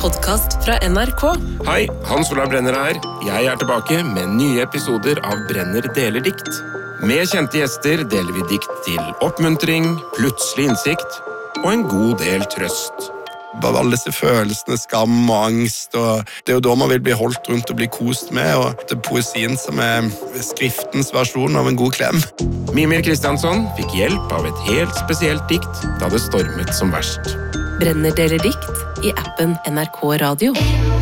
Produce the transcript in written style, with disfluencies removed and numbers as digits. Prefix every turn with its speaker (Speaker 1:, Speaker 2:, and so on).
Speaker 1: podcast fra NRK.
Speaker 2: Hei, Hans Olav Brenner her. Jeg er tilbake med nye episoder av Brenner deler dikt. Med kjente gjester deler vi dikt til oppmuntring, plutselig innsikt og en god del trøst.
Speaker 3: Bare alle disse følelsene, skam og angst, og det er jo da man vil bli holdt rundt og bli kost med, og det er poesien som er skriftens versjon av en god klem.
Speaker 2: Mimir Kristiansson fikk hjelp av et helt spesielt dikt da det stormet som verst.
Speaker 1: Brenner deler dikt i appen NRK Radio.